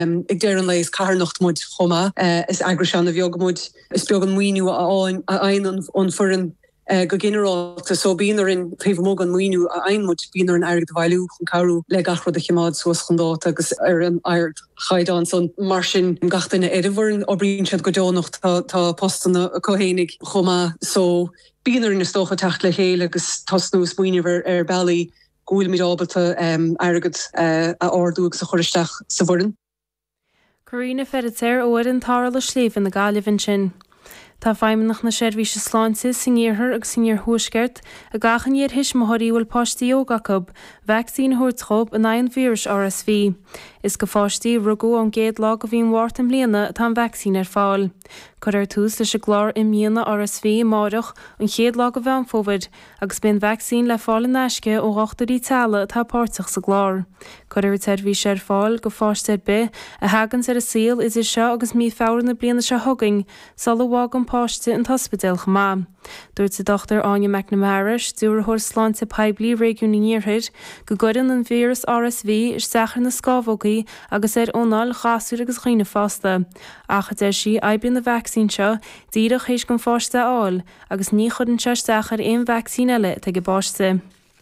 Ik dear an leis carnocht mud choma is agrisan of yogamud is biogan muinu ein on furin go generalta so being er in Mogan muinu ein mud being er an aird valu chun caru le gachro de chimad so schandát agus an aird chaidan son marsin gachtain edivern obrin siad go donocht tá postan a cohénig choma so being er in a stocha tacht le héle agus tosnús muiniver belly gúil mid ábalta airgad a ordúg sa choristeach sa bhurin. Corina Ferreter óir an tára le sléif in na gáilehn sin. Tá feimnach na sérvíse sláinte signéirthir agus signéir thuisceart a gachan iad his mothíhfuil páistí ógacab, vaccín thuirtchob an aon vírus RSV. Is go fáistí rugó an géad lá go bhíon mhart an bliana tá vaccín fáil. Chur tús leis glár i miana RSV máireach an chéad lá go bhean fóvid agus ben vaccín le fáil in neisce ó 8 tala tá páirteach sa glár. Chur terhí sé fáil go fáistead be a hagan ar a síl is seo agus mí fáir na bliana se thugaing sal bhág an páiste an hospedal chumá. Dúirt sa Dr. Anya McNamara, dúr thir sláinte peblií réúníorthid go godan an vírus RSV is sechar na scábhógaí agus ónál chaú agus chuoine fásta. Acha si aibíon na vaccín seo díadach hééis go fáiste áil agus ní chud an seisteachar éon vaccín eile te go báiste.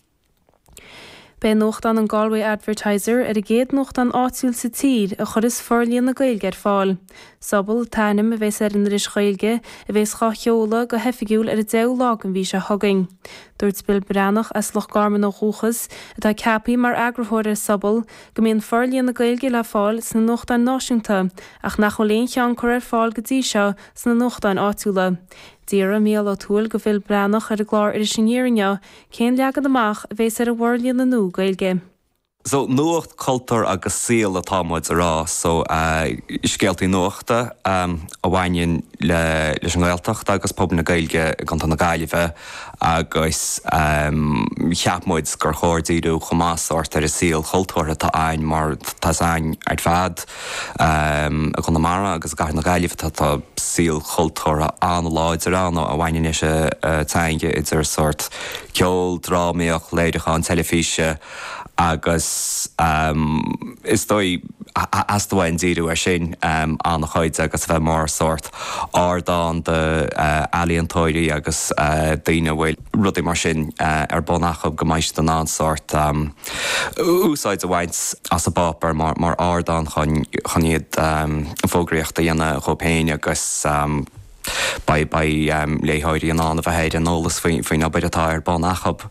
Bei nocht an Galway Advertiser a géad nocht an áitiúil sa tír a chud is forlíon na gailge fáil. Sabal tánim a bheits in ris gailge a bheits chacheola go hefigiúil a 10 lá an bhí se thugaing. Dúirt bil breannach as loch garman ó chuchas atá cepaí mar agrahóir sabal go mbíonn forlíon na gailge le fáil sna nocht an náisiúnta ach nach choléon chean chuir fáil go dtí seo sna nocht an áitiúla. Díra mí á túil go bhfuil breannach ar a glár ar sinnéirne cén leagad amach a bheits ar a bhharlíon na nó gailge. So nuacht cultúr agus síl a támuid ará, so iscéaltaí nuachta a bhhainin leis an gáilteachta agus pob na gailge gan na gaiileh agus cheapmuid gur chóirdíú chomásort ar a síl cultúir tá ein mar tá ein ard fad a chun na mara agus gar na gaiileh tá síl cultúra an láid arán a bhhainin is tainge idir sort ceol drámaíoch léidecha an telefíse agus is dói as dohain díú ar sin an chuid agus bheith mar sort ardán de alíontóirí agus daine bhfuil rudí mar sin ar bonachab go maiist an an sort úsáid a bhaint as a bapar mar ardán chun iad fógraíocht a dhéanana chopéine agus ba léthirí an an a bheithéid an nólas faoin a beid atá ar bonachab.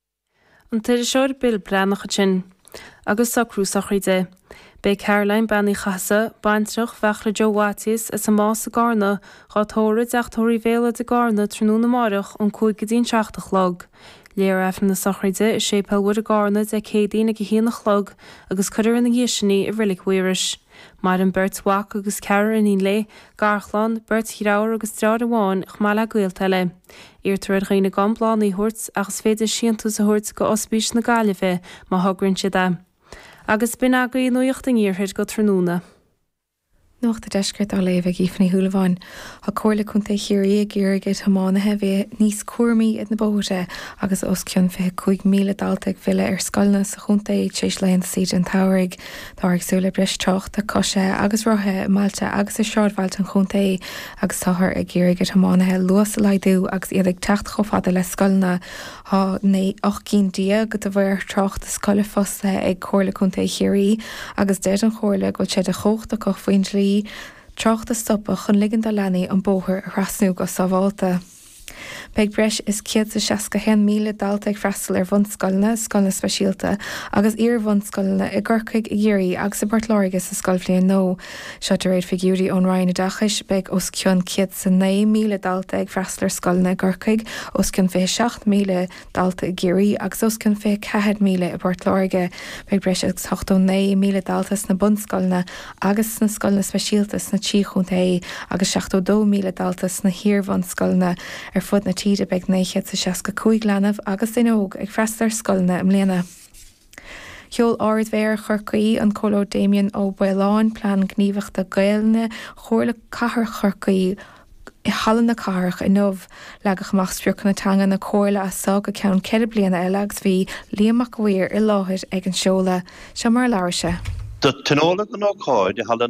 An tuidir seoir bil breannach sin, agus sacrúsach chuide. Bei Caroline Banny Chasa, baintrach fechla Joe Wattis is a más a garna, gá tórid ach tóirí bhéile de garna trúnú na marach an 5 log. Léir efn na sachraide is sé pelhúd a garna de cédaí na híanach log agus chuir in na ghéisinaí i bhrilig huiris. Mar an Bert Wack agus Cara in le, Garchlan, Bert Hiráir agus Drád Amháin chmála gailta le. Irtuir réine gamblán í hurts agus féidir siantú sa hurts go osbís na gáileh má hagrann si da. Agus bin agaí nuocht an íorthid go trúna. Nocht a deisgurt á léh gífanna thuúlaháin, a cóirla chunta chiaí ggéirgid thománathe bheith níos cuairmií na bóide agus os ceann fé 5 míle daltaigh file ar scoilna sa chunta sééis leon siad an táraigh tá agsúla breis trocht a cose agus rothe máilte agus a seáidhailt an chunta agus táthir a ggéirgid thománathe luas leidú agus iad ag techt chofada le scoilna há né 8 dia go do bhar trocht a scoile fosta ag cóirla chunta chiaí agus déad an chóirla go siad a chocht a coch faoin lí trocht a stoppa chun ligand a lenaí an bóthir a rasnú go sábháilta. Beag breis is 160 míle daltaigh freistal ar bhunscoilna speisialta agus ar bhunscoilna i gcurcaig i ggéirí agus a Bartláirigus sa scoilfliain nó. Seo de réad figiúrí ón Ryan a dachais beag os cion 9 míle daltaigh freistal ar scoilna gcurcaig os cion fé 6 míle dalta i ggéirí agus os cion fé 4 míle i Bartláirige. Beag breis is 89 míle daltas na bunscoilna agus na scoilna speisialtas na tíchúnta agus 62 míle daltas na hir bhunscoilna ar fud na tíide beag 965 leanamh agus in óg ag freistar scoilna am léana. Cheol áard bhéir churcaí an Cóló Damien ó Baileáin plan gníomhachta gailne chóirla cathair churcaí I hallan na carach in nómh legach mach spiúcha na tanga na cóirla a sag a ceann 4 bliana eile agus bhí líamach bhuiir I láthir ag an seola se mar leabhar se. De tenóla an ááid hall